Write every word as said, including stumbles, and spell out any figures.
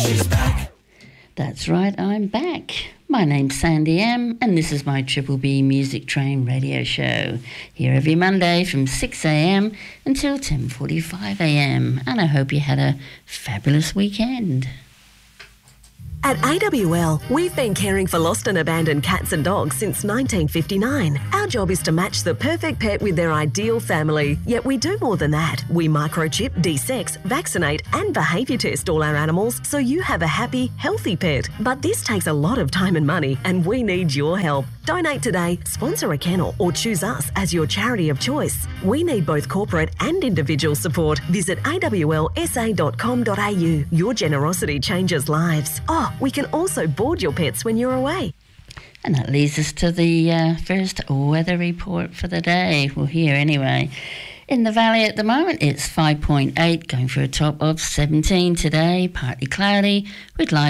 That's right, I'm back. My name's Sandy M, and this is my Triple B Music Train radio show. Here every Monday from six a.m. until ten forty-five a.m. And I hope you had a fabulous weekend. At A W L, we've been caring for lost and abandoned cats and dogs since nineteen fifty-nine. Our job is to match the perfect pet with their ideal family. Yet we do more than that. We microchip, de-sex, vaccinate and behaviour test all our animals so you have a happy, healthy pet. But this takes a lot of time and money, and we need your help. Donate today, sponsor a kennel or choose us as your charity of choice. We need both corporate and individual support. Visit a w l s a dot com dot a u. Your generosity changes lives. Oh, we can also board your pets when you're away. And that leads us to the uh, first weather report for the day. Well, here anyway. In the valley at the moment, it's five point eight, going for a top of seventeen today, partly cloudy with light